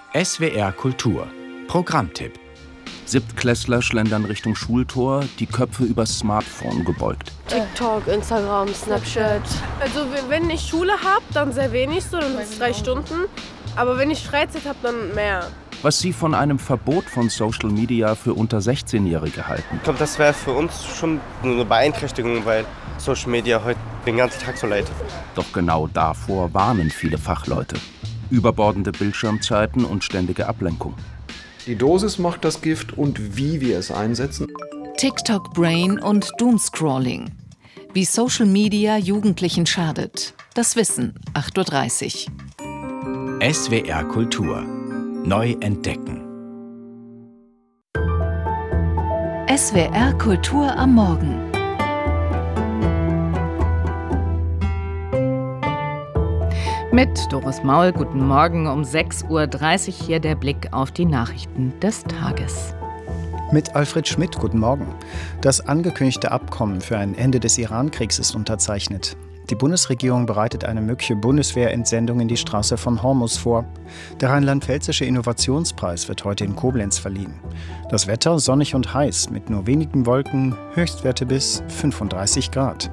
SWR Kultur Programmtipp. Siebtklässler schlendern Richtung Schultor, die Köpfe übers Smartphone gebeugt. TikTok, Instagram, Snapchat. Also wenn ich Schule habe, dann sehr wenig, so dann 3 Stunden. Aber wenn ich Freizeit habe, dann mehr. Was sie von einem Verbot von Social Media für unter 16-Jährige halten. Ich glaube, das wäre für uns schon eine Beeinträchtigung, weil Social Media heute den ganzen Tag so leidet. Doch genau davor warnen viele Fachleute. Überbordende Bildschirmzeiten und ständige Ablenkung. Die Dosis macht das Gift und wie wir es einsetzen. TikTok-Brain und Doomscrolling. Wie Social Media Jugendlichen schadet. Das Wissen, 8.30 Uhr. SWR Kultur. Neu entdecken. SWR Kultur am Morgen. Mit Doris Maul, guten Morgen um 6.30 Uhr hier der Blick auf die Nachrichten des Tages. Mit Alfred Schmidt, guten Morgen. Das angekündigte Abkommen für ein Ende des Iran-Kriegs ist unterzeichnet. Die Bundesregierung bereitet eine mögliche Bundeswehrentsendung in die Straße von Hormuz vor. Der Rheinland-Pfälzische Innovationspreis wird heute in Koblenz verliehen. Das Wetter sonnig und heiß, mit nur wenigen Wolken, Höchstwerte bis 35 Grad.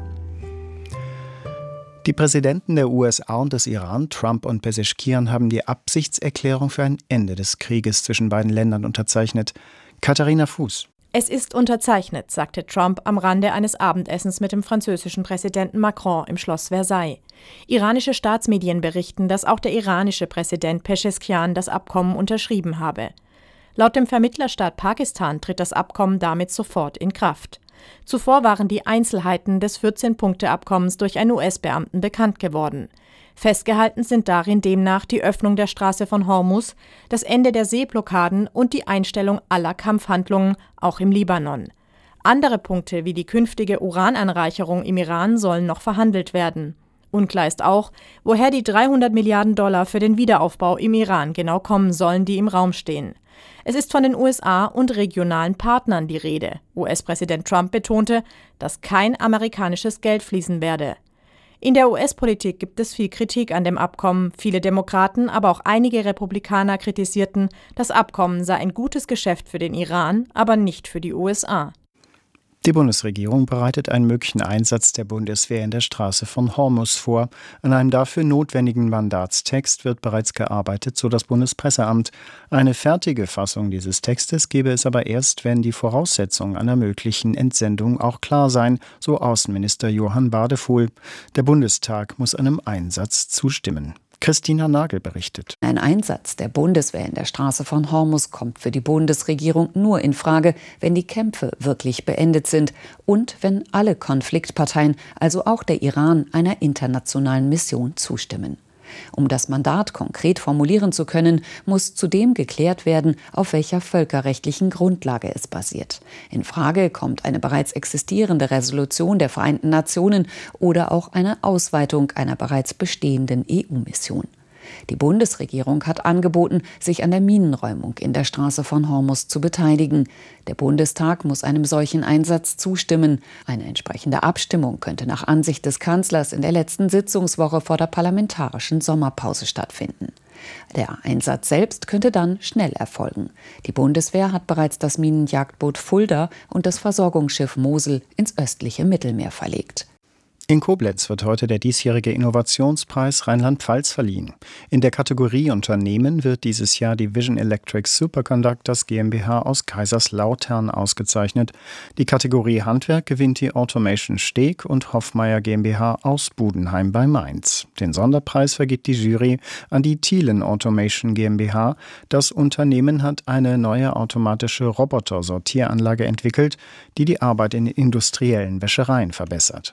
Die Präsidenten der USA und des Iran, Trump und Pezeshkian, haben die Absichtserklärung für ein Ende des Krieges zwischen beiden Ländern unterzeichnet. Katharina Fuß. Es ist unterzeichnet, sagte Trump am Rande eines Abendessens mit dem französischen Präsidenten Macron im Schloss Versailles. Iranische Staatsmedien berichten, dass auch der iranische Präsident Pezeshkian das Abkommen unterschrieben habe. Laut dem Vermittlerstaat Pakistan tritt das Abkommen damit sofort in Kraft. Zuvor waren die Einzelheiten des 14-Punkte-Abkommens durch einen US-Beamten bekannt geworden. Festgehalten sind darin demnach die Öffnung der Straße von Hormuz, das Ende der Seeblockaden und die Einstellung aller Kampfhandlungen, auch im Libanon. Andere Punkte wie die künftige Urananreicherung im Iran sollen noch verhandelt werden. Unklar ist auch, woher die $300 Milliarden für den Wiederaufbau im Iran genau kommen sollen, die im Raum stehen. Es ist von den USA und regionalen Partnern die Rede. US-Präsident Trump betonte, dass kein amerikanisches Geld fließen werde. In der US-Politik gibt es viel Kritik an dem Abkommen. Viele Demokraten, aber auch einige Republikaner kritisierten, das Abkommen sei ein gutes Geschäft für den Iran, aber nicht für die USA. Die Bundesregierung bereitet einen möglichen Einsatz der Bundeswehr in der Straße von Hormuz vor. An einem dafür notwendigen Mandatstext wird bereits gearbeitet, so das Bundespresseamt. Eine fertige Fassung dieses Textes gebe es aber erst, wenn die Voraussetzungen einer möglichen Entsendung auch klar seien, so Außenminister Johann Wadefuhl. Der Bundestag muss einem Einsatz zustimmen. Christina Nagel berichtet. Ein Einsatz der Bundeswehr in der Straße von Hormuz kommt für die Bundesregierung nur in Frage, wenn die Kämpfe wirklich beendet sind und wenn alle Konfliktparteien, also auch der Iran, einer internationalen Mission zustimmen. Um das Mandat konkret formulieren zu können, muss zudem geklärt werden, auf welcher völkerrechtlichen Grundlage es basiert. In Frage kommt eine bereits existierende Resolution der Vereinten Nationen oder auch eine Ausweitung einer bereits bestehenden EU-Mission. Die Bundesregierung hat angeboten, sich an der Minenräumung in der Straße von Hormuz zu beteiligen. Der Bundestag muss einem solchen Einsatz zustimmen. Eine entsprechende Abstimmung könnte nach Ansicht des Kanzlers in der letzten Sitzungswoche vor der parlamentarischen Sommerpause stattfinden. Der Einsatz selbst könnte dann schnell erfolgen. Die Bundeswehr hat bereits das Minenjagdboot Fulda und das Versorgungsschiff Mosel ins östliche Mittelmeer verlegt. In Koblenz wird heute der diesjährige Innovationspreis Rheinland-Pfalz verliehen. In der Kategorie Unternehmen wird dieses Jahr die Vision Electric Superconductors GmbH aus Kaiserslautern ausgezeichnet. Die Kategorie Handwerk gewinnt die Automation Steg und Hoffmeier GmbH aus Budenheim bei Mainz. Den Sonderpreis vergibt die Jury an die Thielen Automation GmbH. Das Unternehmen hat eine neue automatische Roboter-Sortieranlage entwickelt, die die Arbeit in industriellen Wäschereien verbessert.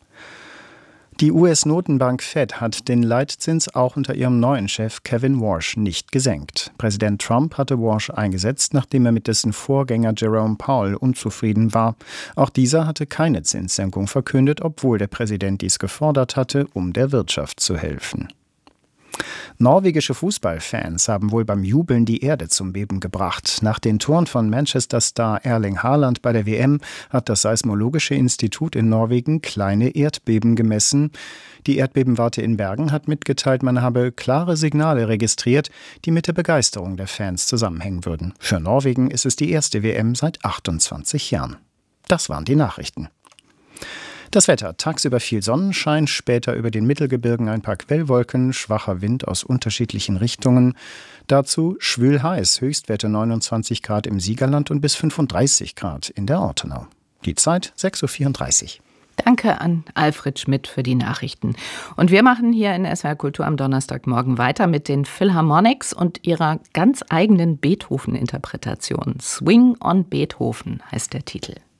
Die US-Notenbank Fed hat den Leitzins auch unter ihrem neuen Chef Kevin Warsh nicht gesenkt. Präsident Trump hatte Warsh eingesetzt, nachdem er mit dessen Vorgänger Jerome Powell unzufrieden war. Auch dieser hatte keine Zinssenkung verkündet, obwohl der Präsident dies gefordert hatte, um der Wirtschaft zu helfen. Norwegische Fußballfans haben wohl beim Jubeln die Erde zum Beben gebracht. Nach den Toren von Manchester-Star Erling Haaland bei der WM hat das Seismologische Institut in Norwegen kleine Erdbeben gemessen. Die Erdbebenwarte in Bergen hat mitgeteilt, man habe klare Signale registriert, die mit der Begeisterung der Fans zusammenhängen würden. Für Norwegen ist es die erste WM seit 28 Jahren. Das waren die Nachrichten. Das Wetter: tagsüber viel Sonnenschein, später über den Mittelgebirgen ein paar Quellwolken, schwacher Wind aus unterschiedlichen Richtungen. Dazu schwül heiß, Höchstwerte 29 Grad im Siegerland und bis 35 Grad in der Ortenau. Die Zeit 6.34 Uhr. Danke an Alfred Schmidt für die Nachrichten. Und wir machen hier in SWR Kultur am Donnerstagmorgen weiter mit den Philharmonics und ihrer ganz eigenen Beethoven-Interpretation. Swing on Beethoven heißt der Titel.